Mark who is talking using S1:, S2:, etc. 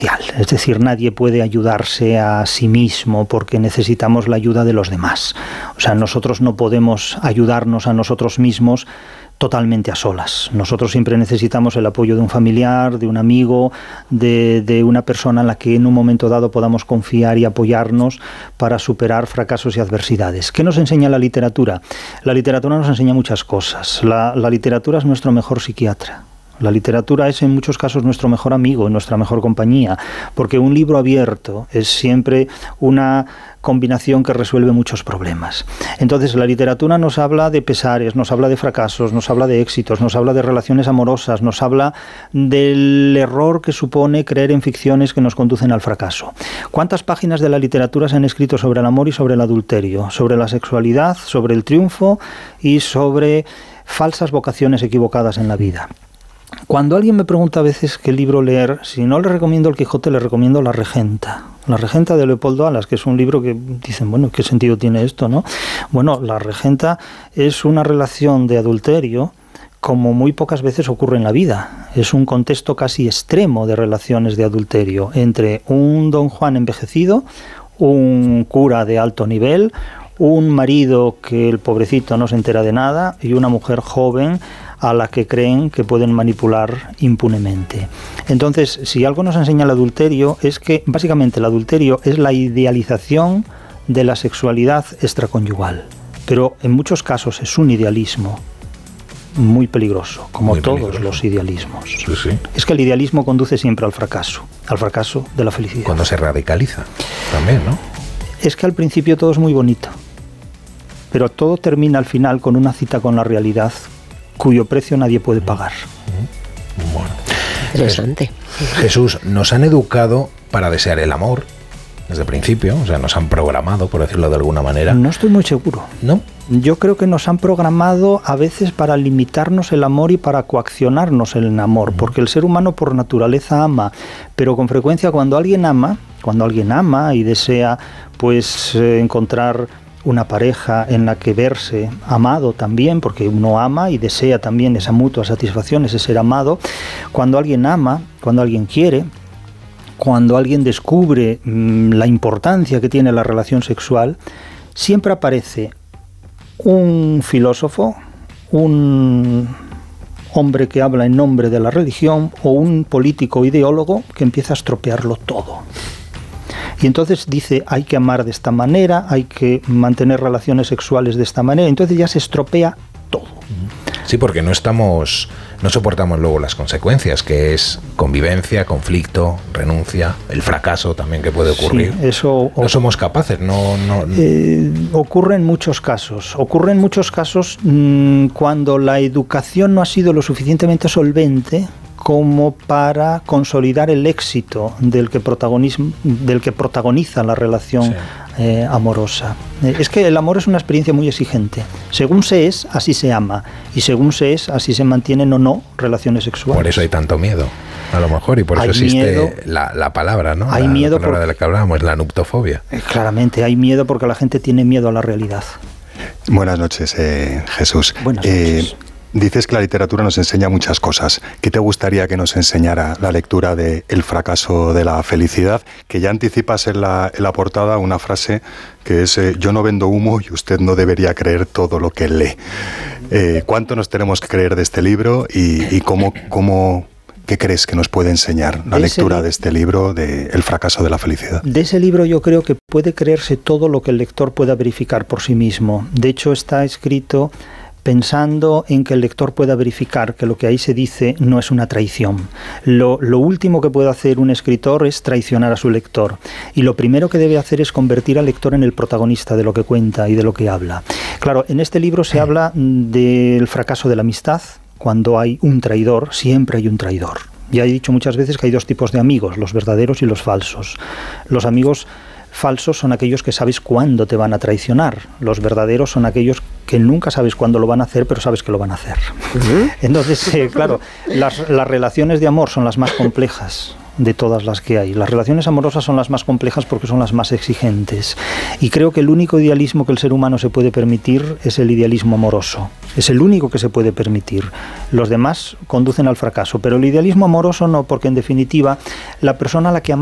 S1: Es decir, nadie puede ayudarse a sí mismo porque necesitamos la ayuda de los demás. O sea, nosotros no podemos ayudarnos a nosotros mismos totalmente a solas. Nosotros siempre necesitamos el apoyo de un familiar, de un amigo, de una persona en la que en un momento dado podamos confiar y apoyarnos para superar fracasos y adversidades. ¿Qué nos enseña la literatura? La literatura nos enseña muchas cosas. La literatura es nuestro mejor psiquiatra. La literatura es en muchos casos nuestro mejor amigo, nuestra mejor compañía, porque un libro abierto es siempre una combinación que resuelve muchos problemas. Entonces la literatura nos habla de pesares, nos habla de fracasos, nos habla de éxitos, nos habla de relaciones amorosas, nos habla del error que supone creer en ficciones que nos conducen al fracaso. ¿Cuántas páginas de la literatura se han escrito sobre el amor y sobre el adulterio, sobre la sexualidad, sobre el triunfo y sobre falsas vocaciones equivocadas en la vida? Cuando alguien me pregunta a veces qué libro leer, si no le recomiendo El Quijote, le recomiendo La Regenta. La Regenta de Leopoldo Alas, que es un libro que dicen, bueno, ¿qué sentido tiene esto, no? Bueno, La Regenta es una relación de adulterio como muy pocas veces ocurre en la vida. Es un contexto casi extremo de relaciones de adulterio entre un don Juan envejecido, un cura de alto nivel, un marido que el pobrecito no se entera de nada y una mujer joven a la que creen que pueden manipular impunemente. Entonces, si algo nos enseña el adulterio es que básicamente el adulterio es la idealización de la sexualidad extraconyugal, pero en muchos casos es un idealismo muy peligroso, como muy todos peligroso. Los idealismos.
S2: Sí, sí.
S1: Es que el idealismo conduce siempre al fracaso de la felicidad.
S2: Cuando se radicaliza también, ¿no?
S1: Es que al principio todo es muy bonito, pero todo termina al final con una cita con la realidad cuyo precio nadie puede pagar.
S2: Bueno.
S3: Interesante.
S2: Jesús, nos han educado para desear el amor desde el principio, o sea, nos han programado, por decirlo de alguna manera.
S1: No estoy muy seguro.
S2: ¿No?
S1: Yo creo que nos han programado a veces para limitarnos el amor y para coaccionarnos el amor, porque el ser humano por naturaleza ama, pero con frecuencia cuando alguien ama y desea pues encontrar una pareja en la que verse amado también, porque uno ama y desea también esa mutua satisfacción, ese ser amado. Cuando alguien ama, cuando alguien quiere, cuando alguien descubre la importancia que tiene la relación sexual, siempre aparece un filósofo, un hombre que habla en nombre de la religión o un político ideólogo que empieza a estropearlo todo. Y entonces dice, hay que amar de esta manera, hay que mantener relaciones sexuales de esta manera, entonces ya se estropea todo.
S2: Sí, porque no soportamos luego las consecuencias, que es convivencia, conflicto, renuncia, el fracaso también que puede ocurrir.
S1: Sí, eso
S2: no somos capaces,
S1: ocurre en muchos casos. Ocurre en muchos casos cuando la educación no ha sido lo suficientemente solvente como para consolidar el éxito del que protagoniza la relación amorosa. Es que el amor es una experiencia muy exigente. Según se es, así se ama. Y según se es, así se mantienen o no relaciones sexuales.
S2: Por eso hay tanto miedo, a lo mejor, y por eso existe la palabra, ¿no?
S1: Hay miedo
S2: la palabra de la que hablábamos, la nuptofobia.
S1: Claramente, hay miedo porque la gente tiene miedo a la realidad.
S4: Buenas noches, Jesús.
S1: Buenas noches.
S4: Dices que la literatura nos enseña muchas cosas. ¿Qué te gustaría que nos enseñara la lectura de El fracaso de la felicidad? Que ya anticipas en la portada una frase que es yo no vendo humo y usted no debería creer todo lo que lee. ¿Cuánto nos tenemos que creer de este libro y qué crees que nos puede enseñar la lectura de este libro de El fracaso de la felicidad?
S1: De ese libro yo creo que puede creerse todo lo que el lector pueda verificar por sí mismo. De hecho está escrito pensando en que el lector pueda verificar que lo que ahí se dice no es una traición. Lo último que puede hacer un escritor es traicionar a su lector. Y lo primero que debe hacer es convertir al lector en el protagonista de lo que cuenta y de lo que habla. Claro, en este libro se habla del fracaso de la amistad. Cuando hay un traidor, siempre hay un traidor. Ya he dicho muchas veces que hay dos tipos de amigos, los verdaderos y los falsos. Los amigos falsos son aquellos que sabes cuándo te van a traicionar. Los verdaderos son aquellos que nunca sabes cuándo lo van a hacer, pero sabes que lo van a hacer. Entonces, claro, las relaciones de amor son las más complejas. de todas las que hay. Las relaciones amorosas son las más complejas porque son las más exigentes. Y creo que el único idealismo que el ser humano se puede permitir es el idealismo amoroso. Es el único que se puede permitir. Los demás conducen al fracaso, pero el idealismo amoroso no, porque en definitiva la persona a la que